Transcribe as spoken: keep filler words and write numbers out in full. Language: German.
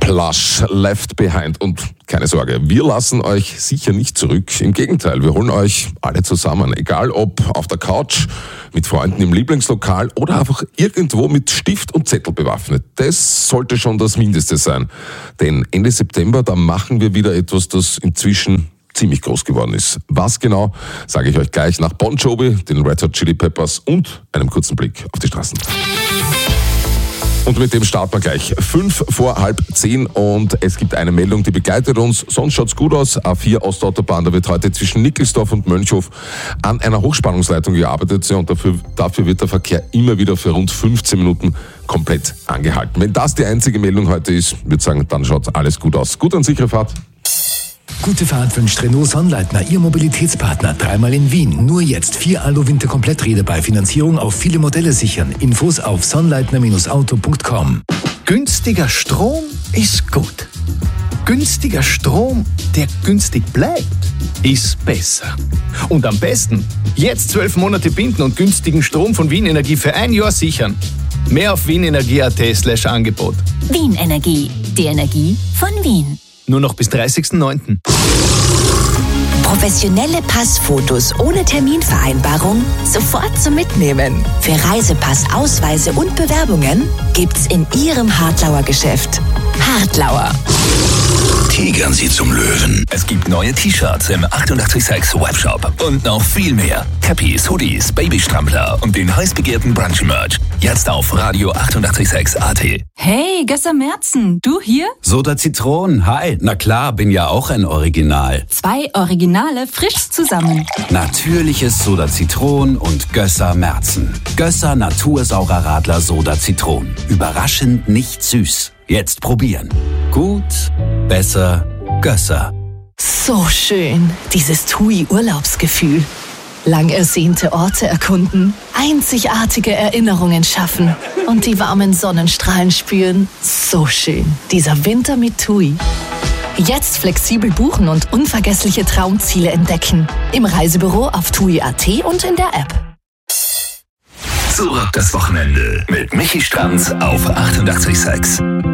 Plush, Left Behind. Und keine Sorge, wir lassen euch sicher nicht zurück. Im Gegenteil, wir holen euch alle zusammen. Egal ob auf der Couch, mit Freunden im Lieblingslokal oder einfach irgendwo mit Stift und Zettel bewaffnet. Das sollte schon das Mindeste sein. Denn Ende September, da machen wir wieder etwas, das inzwischen ziemlich groß geworden ist. Was genau, sage ich euch gleich nach Bon Jovi, den Red Hot Chili Peppers und einem kurzen Blick auf die Straßen. Und mit dem starten wir gleich. Fünf vor halb zehn und es gibt eine Meldung, die begleitet uns. Sonst schaut's gut aus. A vier Ostautobahn, da wird heute zwischen Nickelsdorf und Mönchhof an einer Hochspannungsleitung gearbeitet. Und dafür, dafür wird der Verkehr immer wieder für rund fünfzehn Minuten komplett angehalten. Wenn das die einzige Meldung heute ist, würde ich sagen, dann schaut alles gut aus. Gut und sichere Fahrt. Gute Fahrt wünscht Renault Sonnleitner, Ihr Mobilitätspartner. Dreimal in Wien. Nur jetzt vier Alu-Winter-Kompletträder bei Finanzierung auf viele Modelle sichern. Infos auf sonnleitner Auto punkt com. Günstiger Strom ist gut. Günstiger Strom, der günstig bleibt, ist besser. Und am besten jetzt zwölf Monate binden und günstigen Strom von Wien Energie für ein Jahr sichern. Mehr auf wienenergie punkt at slash Angebot. Wien Energie, die Energie von Wien. Nur noch bis dreißigsten neunten Professionelle Passfotos ohne Terminvereinbarung sofort zum Mitnehmen. Für Reisepass, Ausweise und Bewerbungen gibt's in Ihrem Hartlauer Geschäft. Hartlauer. Tigern Sie zum Löwen. Es gibt neue T-Shirts im achtundachtzig Komma sechs Webshop und noch viel mehr. Cappies, Hoodies, Babystrampler und den heiß begehrten Brunch-Merch. Jetzt auf Radio achtundachtzig Komma sechs A T. Hey, Gösser Merzen, du hier? Soda Zitron, hi. Na klar, bin ja auch ein Original. Zwei Originale frisch zusammen. Natürliches Soda Zitron und Gösser Merzen. Gösser Natursaurer Radler Soda Zitron. Überraschend nicht süß. Jetzt probieren. Gut, besser, Gösser. So schön, dieses TUI-Urlaubsgefühl. Lang ersehnte Orte erkunden, einzigartige Erinnerungen schaffen und die warmen Sonnenstrahlen spüren. So schön, dieser Winter mit TUI. Jetzt flexibel buchen und unvergessliche Traumziele entdecken. Im Reisebüro auf tui punkt at und in der App. So rockt das Wochenende mit Michi Stranz auf achtundachtzig Komma sechs.